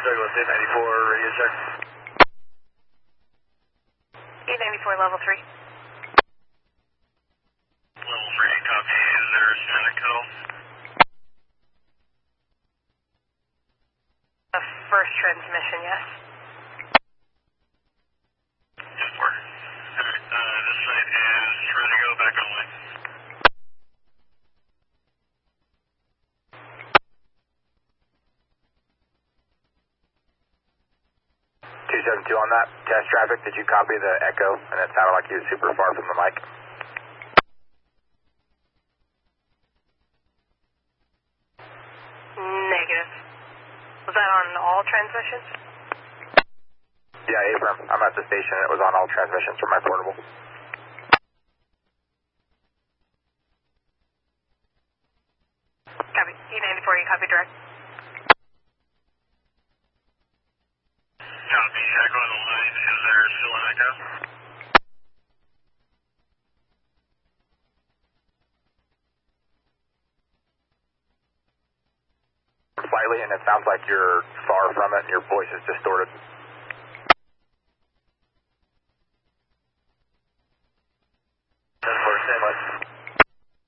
Douglas 894, radio check. 894, level 3. Level 3, copy. Is there a static call? The first transmission, yes. Yes, sir. Alright, this site is ready to go, back online. 272 on that test traffic. Did you copy the echo? And it sounded like he was super far from the mic. Negative. Was that on all transmissions? Yeah, Abram. I'm at the station. It was on all transmissions from my portable. Copy. 894, you copy direct. Copy. Echo on the line. Is there still an echo? Slightly, and it sounds like you're far from it and your voice is distorted. Stand by.